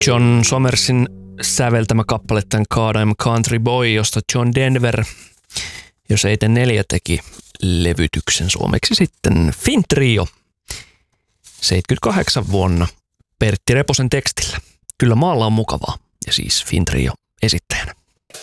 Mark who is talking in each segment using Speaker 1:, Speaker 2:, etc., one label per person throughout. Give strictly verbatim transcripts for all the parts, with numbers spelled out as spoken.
Speaker 1: John Somersin säveltämä kappale tämän God I'm Country Boy, josta John Denver jo seitsemänkymmentäneljä teki levytyksen suomeksi sitten Fin Trio seitsemänkymmentäkahdeksan vuonna Pertti Reposen tekstillä. Kyllä maalla on mukavaa ja siis Fin Trio esittäjänä.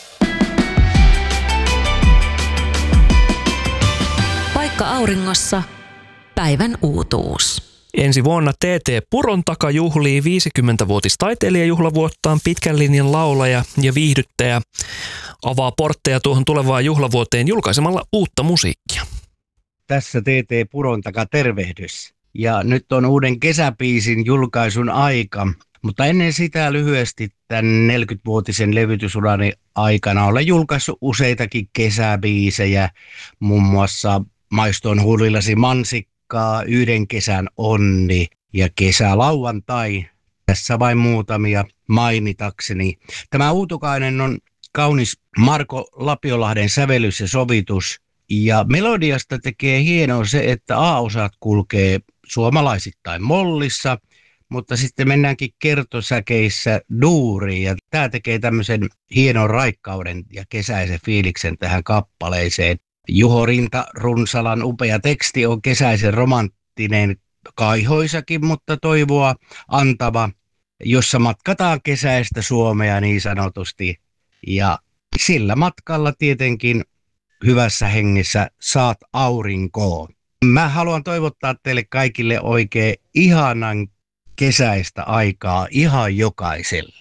Speaker 2: Paikka auringossa. Päivän uutuus.
Speaker 1: Ensi vuonna T T Purontaka juhlii viisikymmentävuotistaiteilijajuhlavuottaan. Pitkän linjan laulaja ja viihdyttäjä avaa portteja tuohon tulevaan juhlavuoteen julkaisemalla uutta musiikkia.
Speaker 3: Tässä T T Purontaka tervehdys. Ja nyt on uuden kesäbiisin julkaisun aika. Mutta ennen sitä lyhyesti tämän neljäkymmenvuotisen levytysurani aikana olen julkaissut useitakin kesäbiisejä. Muun muassa Maistoon huulillasi mansikkaa, Yhden kesän onni ja Kesälauantai. Tässä vain muutamia mainitakseni. Tämä Uutukainen on kaunis Marko Lapiolahden sävellys ja sovitus. Ja melodiasta tekee hienoa se, että A-osat kulkee suomalaisittain mollissa, mutta sitten mennäänkin kertosäkeissä duuriin. Ja tämä tekee tämmöisen hienon raikkauden ja kesäisen fiiliksen tähän kappaleeseen. Juho Rinta-Runsalan upea teksti on kesäisen romanttinen, kaihoisakin, mutta toivoa antava, jossa matkataan kesäistä Suomea niin sanotusti. Ja sillä matkalla tietenkin hyvässä hengessä saat aurinkoon. Mä haluan toivottaa teille kaikille oikein ihanan kesäistä aikaa ihan jokaiselle.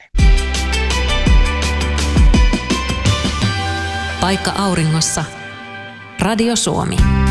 Speaker 2: Paikka auringossa. Radio Suomi.